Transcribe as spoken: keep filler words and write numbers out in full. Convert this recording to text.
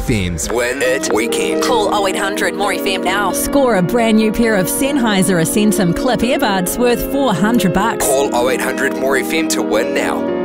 F M's Win It Weekend. Call oh eight hundred more F M now. Score a brand new pair of Sennheiser Ascentum clip earbuds worth four hundred bucks. Call oh eight hundred more F M to win now.